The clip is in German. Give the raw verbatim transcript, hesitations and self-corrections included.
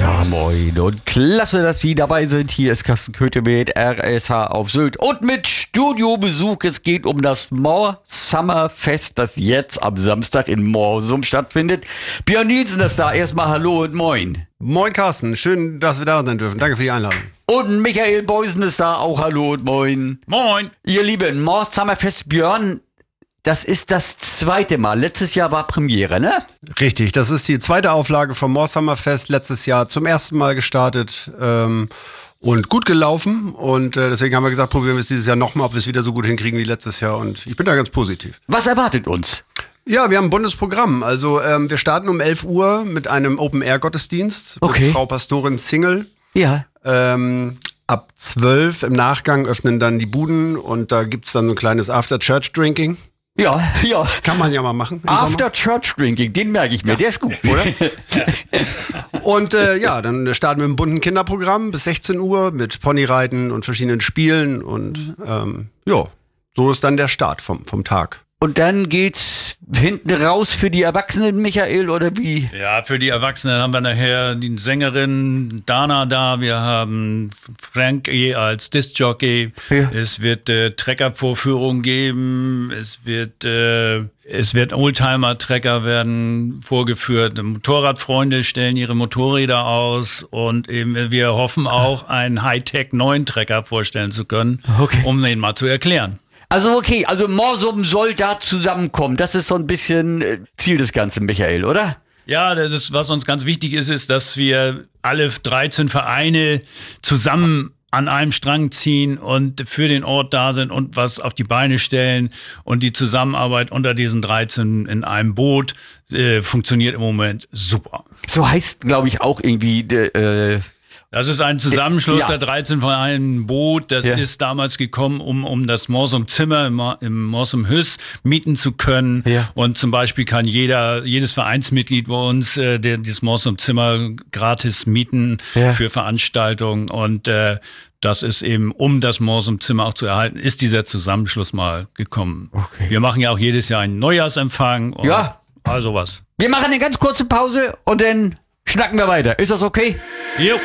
Ja, moin und klasse, dass Sie dabei sind. Hier ist Carsten Köthe mit R S H auf Sylt und mit Studiobesuch. Es geht um das More Summer Fest, das jetzt am Samstag in Morsum stattfindet. Björn Nielsen ist da. Erstmal hallo und moin. Moin Carsten, schön, dass wir da sein dürfen. Danke für die Einladung. Und Michael Beusen ist da. Auch hallo und moin. Moin. Ihr Lieben, More Summer Fest, Björn, das ist das zweite Mal. Letztes Jahr war Premiere, ne? Richtig, das ist die zweite Auflage vom More Summer Fest. Letztes Jahr zum ersten Mal gestartet ähm, und gut gelaufen. Und äh, deswegen haben wir gesagt, probieren wir es dieses Jahr nochmal, ob wir es wieder so gut hinkriegen wie letztes Jahr. Und ich bin da ganz positiv. Was erwartet uns? Ja, wir haben ein buntes Programm. Also ähm, wir starten um elf Uhr mit einem Open-Air-Gottesdienst Okay. mit Frau Pastorin Single. Ja. Ähm, ab zwölf im Nachgang öffnen dann die Buden und da gibt's dann so ein kleines After-Church-Drinking. Ja, ja. Kann man ja mal machen. im Sommer. After Church Drinking, den merke ich mir. Der ist gut, oder? Und äh, ja, dann starten wir mit einem bunten Kinderprogramm bis sechzehn Uhr mit Ponyreiten und verschiedenen Spielen und ähm, ja, so ist dann der Start vom, vom Tag. Und dann geht's hinten raus für die Erwachsenen, Michael, oder wie? Ja, für die Erwachsenen haben wir nachher die Sängerin Dana da. Wir haben Frankie als Discjockey. Ja. Es wird äh, Trecker-Vorführungen geben. Es wird, äh, es wird Oldtimer-Trecker werden vorgeführt. Motorradfreunde stellen ihre Motorräder aus. Und eben wir hoffen auch, einen Hightech-neuen Trecker vorstellen zu können, Okay. um den mal zu erklären. Also okay, also Morsum soll da zusammenkommen. Das ist so ein bisschen äh, Ziel des Ganzen, Michael, oder? Ja, das ist, was uns ganz wichtig ist, ist, dass wir alle dreizehn Vereine zusammen an einem Strang ziehen und für den Ort da sind und was auf die Beine stellen. Und die Zusammenarbeit unter diesen dreizehn in einem Boot äh, funktioniert im Moment super. So heißt, glaube ich, auch irgendwie äh, Das ist ein Zusammenschluss Ja. der dreizehn Vereine im Boot. Das Ja. ist damals gekommen, um, um das Morsum Zimmer im, Mo- im Morsum Hüss mieten zu können. Ja. Und zum Beispiel kann jeder, jedes Vereinsmitglied bei uns äh, der, dieses Morsum Zimmer gratis mieten Ja. für Veranstaltungen. Und äh, das ist eben, um das Morsum Zimmer auch zu erhalten, ist dieser Zusammenschluss mal gekommen. Okay. Wir machen ja auch jedes Jahr einen Neujahrsempfang. Und Ja. all sowas. wir machen eine ganz kurze Pause und dann schnacken wir weiter. Ist das okay? Jo.